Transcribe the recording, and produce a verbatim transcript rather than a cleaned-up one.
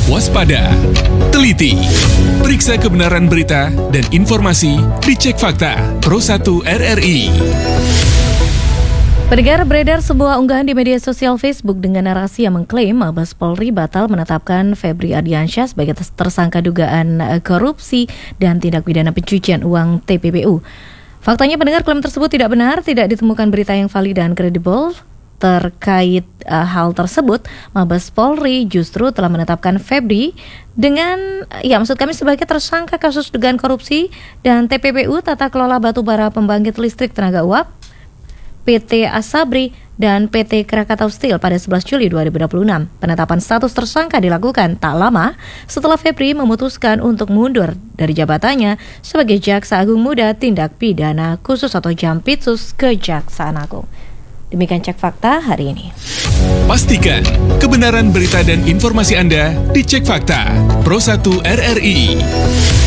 waspada, teliti. Periksa kebenaran berita dan informasi di Cek Fakta Pro satu R R I. Pendengar, beredar sebuah unggahan di media sosial Facebook dengan narasi yang mengklaim Mabes Polri batal menetapkan Febri Ardiansyah sebagai tersangka dugaan korupsi dan tindak pidana pencucian uang T P P U. Faktanya, pendengar, klaim tersebut tidak benar, tidak ditemukan berita yang valid dan kredibel. Terkait uh, hal tersebut, Mabes Polri justru telah menetapkan Febri dengan, ya maksud kami sebagai tersangka kasus dugaan korupsi dan T P P U Tata Kelola Batubara Pembangkit Listrik Tenaga Uap, P T Asabri, dan P T Krakatau Steel pada sebelas Juli dua ribu dua puluh enam. Penetapan status tersangka dilakukan tak lama setelah Febri memutuskan untuk mundur dari jabatannya sebagai Jaksa Agung Muda Tindak Pidana Khusus atau Jampitsus Kejaksaan Agung. Demikian Cek Fakta hari ini. Pastikan kebenaran berita dan informasi Anda di Cek Fakta Pro satu R R I.